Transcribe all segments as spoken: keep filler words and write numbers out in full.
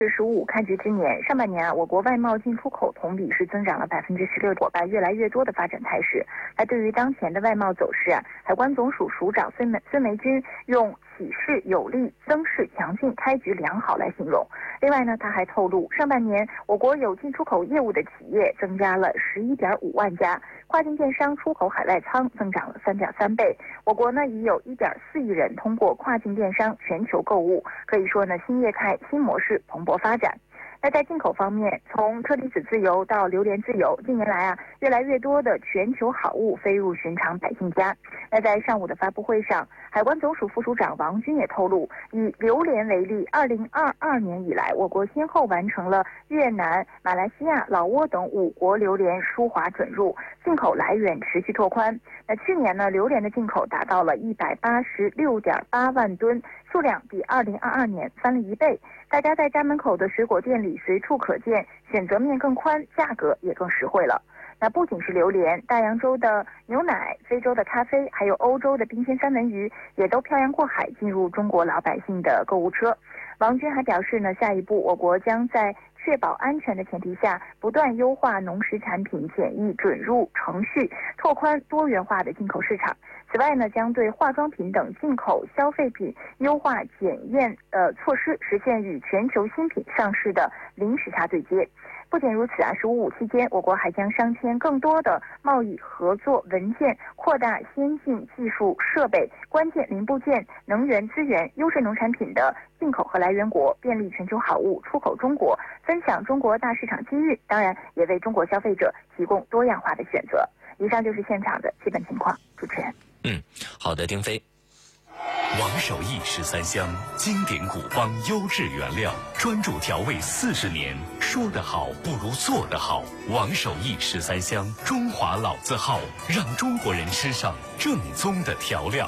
是十五开局之年，上半年啊，我国外贸进出口同比是增长了百分之十六，伙伴越来越多的发展态势。那对于当前的外贸走势啊，海关总署署长孙梅孙梅军用起势有力、增势强劲、开局良好来形容。另外呢，他还透露，上半年我国有进出口业务的企业增加了十一点五万家，跨境电商出口海外仓增长了三点三倍。我国呢已有一点四亿人通过跨境电商全球购物，可以说呢新业态新模式蓬勃发展。那在进口方面，从车厘子自由到榴莲自由，近年来啊，越来越多的全球好物飞入寻常百姓家。那在上午的发布会上，海关总署副署长王军也透露，以榴莲为例，二零二二年以来，我国先后完成了越南、马来西亚、老挝等五国榴莲输华准入，进口来源持续拓宽。那去年呢，榴莲的进口达到了一百八十六点八万吨，数量比二零二二年翻了一倍。大家在家门口的水果店里随处可见，选择面更宽，价格也更实惠了。那不仅是榴莲，大洋洲的牛奶、非洲的咖啡，还有欧洲的冰鲜三文鱼，也都漂洋过海进入中国老百姓的购物车。王军还表示呢，下一步我国将在确保安全的前提下，不断优化农食产品检疫准入程序，拓宽多元化的进口市场。此外呢，将对化妆品等进口消费品优化检验呃措施，实现与全球新品上市的零时差对接。不仅如此啊，十五五期间，我国还将商签更多的贸易合作文件，扩大先进技术设备、关键零部件、能源资源、优质农产品的进口和来源国，便利全球好物出口中国，分享中国大市场机遇。当然，也为中国消费者提供多样化的选择。以上就是现场的基本情况，主持人。 嗯，好的，丁飞。 王守义十三香，经典古方，优质原料，专注调味四十年。说得好不如做得好。王守义十三香，中华老字号，让中国人吃上正宗的调料。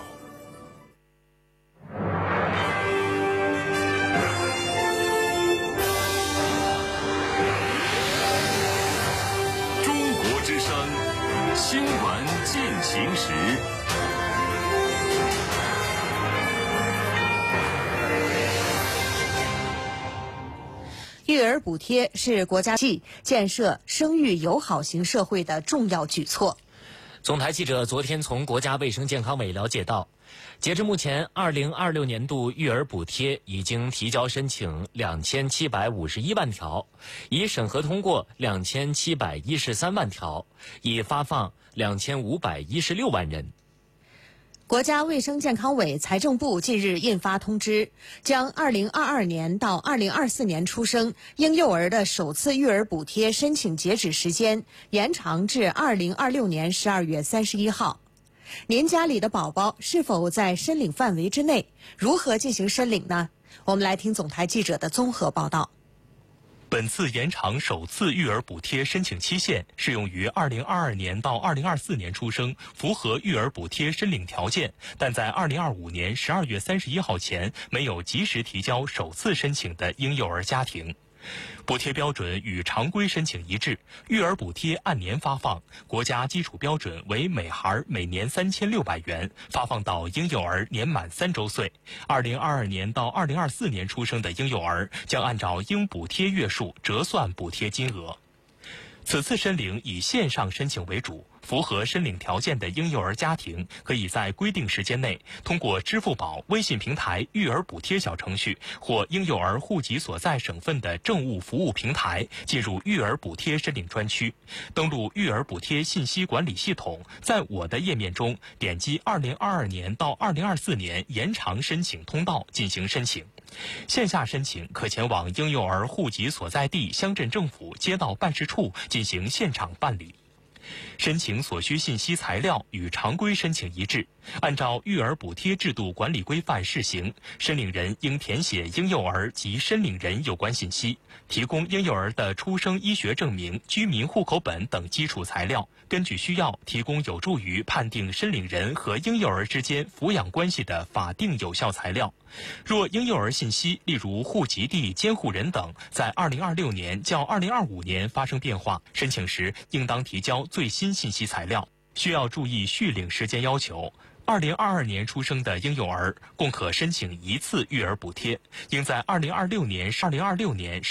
中国之声，新闻进行时。 育儿补贴是国家建设生育友好型社会的重要举措。 总台记者昨天从国家卫生健康委了解到，截至目前，二零二六年度育儿补贴已经提交申请两千七百五十一万条，已审核通过两千七百一十三万条，已发放两千五百一十六万人。 国家卫生健康委、财政部近日印发通知，将二零二二年到二零二四年出生婴幼儿的首次育儿补贴申请截止时间延长至二零二六年十二月三十一号。您家里的宝宝是否在申领范围之内？如何进行申领呢？我们来听总台记者的综合报道。 本次延长首次育儿补贴申请期限适用于二零二二年到二零二四年出生，符合育儿补贴申领条件，但在二零二五年十二月三十一号前没有及时提交首次申请的婴幼儿家庭。补贴标准与常规申请一致，育儿补贴按年发放，国家基础标准为每孩每年三千六百元，发放到婴幼儿年满三周岁。二零二二年到二零二四年出生的婴幼儿将按照应补贴月数折算补贴金额。此次申领以线上申请为主，符合申领条件的婴幼儿家庭可以在规定时间内通过支付宝、微信平台育儿补贴小程序或婴幼儿户籍所在省份的政务服务平台进入育儿补贴申领专区，登录育儿补贴信息管理系统，在我的页面中点击二零二二年到二零二四年延长申请通道进行申请。线下申请可前往婴幼儿户籍所在地乡镇政府街道办事处进行现场办理。申请所需信息材料与常规申请一致，按照育儿补贴制度管理规范试行，申领人应填写婴幼儿及申领人有关信息，提供婴幼儿的出生医学证明、居民户口本等基础材料，根据需要提供有助于判定申领人和婴幼儿之间抚养关系的法定有效材料。若婴幼儿信息，例如户籍地、监护人等，在二零二六年较二零二五年发生变化，申请时应当提交最新信息材料。需要注意续领时间要求， 二零二二年出生的婴幼儿共可申请一次育儿补贴，应在二零二六年、二零二六年。